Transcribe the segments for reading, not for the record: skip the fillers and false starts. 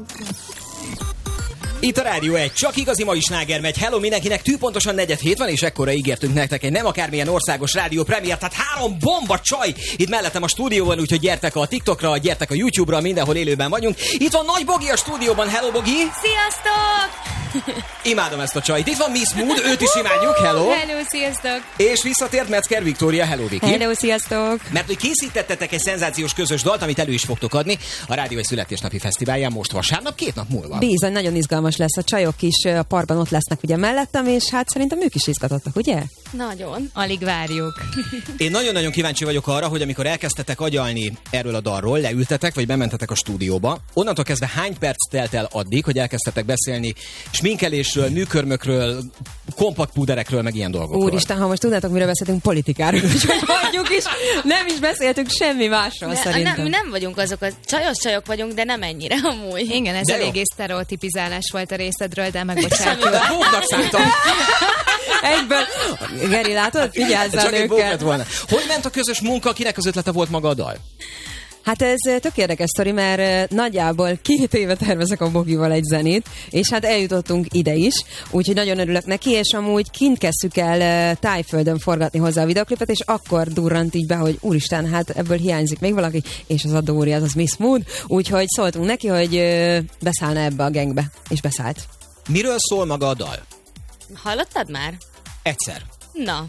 Itt a Rádió 1, csak igazi mai sláger megy. Hello mindenkinek, tűpontosan 4:07 van, és ekkora ígértünk nektek egy nem akármilyen országos rádió premier, tehát 3 bomba csaj itt mellettem a stúdióban, úgyhogy gyertek a TikTokra, gyertek a YouTube-ra, mindenhol élőben vagyunk. Itt van Nagy Bogi a stúdióban, hello Bogi! Sziasztok! Imádom ezt a csajt. Itt van Miss Mood, őt is imádjuk, hello! Hello, sziasztok! És visszatért Metzger Viktória, hello Viki! Hello, sziasztok! Mert hogy készítettetek egy szenzációs közös dalt, amit elő is fogtok adni a Rádió 1 születésnapi fesztiválján most vasárnap, 2 nap múlva. Bizony, nagyon izgalmas lesz. A csajok is a parkban ott lesznek ugye mellettem, és hát szerintem ők is izgatottak, ugye? Nagyon. Alig várjuk. Én nagyon-nagyon kíváncsi vagyok arra, hogy amikor elkezdtetek agyalni erről a dalról, leültetek, vagy bementetek a stúdióba, onnantól kezdve hány perc telt el addig, hogy elkezdtetek beszélni sminkelésről, műkörmökről, kompakt púderekről, meg ilyen dolgokról. Úristen, ha most tudnátok, miről beszéltünk, politikáról, úgyhogy hagyjuk is. Nem is beszéltünk semmi másról, szerintem. Mi nem vagyunk azok, csajos csajok vagyunk, de nem ennyire amúgy. Igen, ez eléggé sztereotipizálás volt a részedről, de megbocsátjuk. Bóknak szántam. Egyből. Geri, látod? Figyelzzál Csak egy bók őkkel. lett volna. Hogy ment a közös munka, kinek az ötlete volt maga a dal? Hát ez tök érdekes sztori, mert nagyjából 2 éve tervezek a Bogival egy zenét, és hát eljutottunk ide is, úgyhogy nagyon örülök neki, és amúgy kint kezdtük el Tájföldön forgatni hozzá a videoklipet, és akkor durrant így be, hogy úristen, hát ebből hiányzik még valaki, és az a Dóri, az Miss Mood, úgyhogy szóltunk neki, hogy beszállna ebbe a gangbe, és beszállt. Miről szól maga a dal? Hallottad már? Egyszer. Na.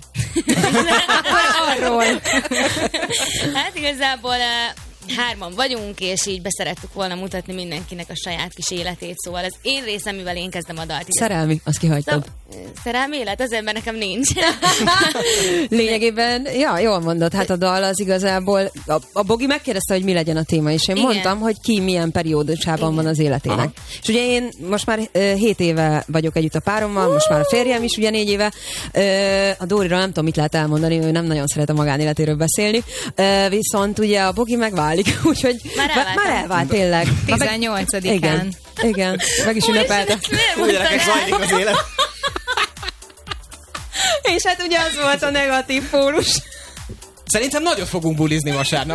Arról. Hát igazából 3 vagyunk, és így beszerettük volna mutatni mindenkinek a saját kis életét, szóval az én részem, mivel én kezdem a dalt. Szerelmi, azt kihagytad. Szerelmi élet? Azért, mert nekem nincs. Lényegében, ja, jól mondod, hát a dal az igazából, a Bogi megkérdezte, hogy mi legyen a téma, és én Igen. mondtam, hogy ki milyen periódusában van az életének. Aha. És ugye én most már 7 éve vagyok együtt a párommal, most már a férjem is ugye 4 éve. A Dóriról nem tudom, mit lehet elmondani, ő nem nagyon szeret a magánéletéről beszélni, viszont ugye a Bogi megválik, úgyhogy már elvált tényleg. 18-án. Igen, meg is ünnepelte. Úgy gyerekek, zajlik az élet. És hát ugye az volt a negatív pólus. Szerintem nagyot fogunk bulizni vasárnap.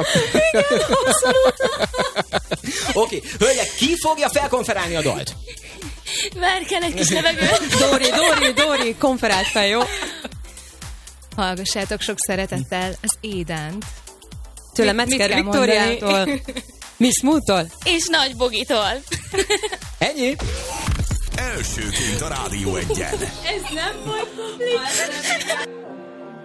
Oké, hölgyek, ki fogja felkonferálni a dalt? Várj, kis levegőt. Dóri, konferált fel, jó? Hallgassátok sok szeretettel az Édent. Tőle Mit Metzger kell Viktóriától, Miss Moodtól. És Nagy Bogitól. Ennyi? Elsőként a Rádió 1-en. Ez nem volt publik.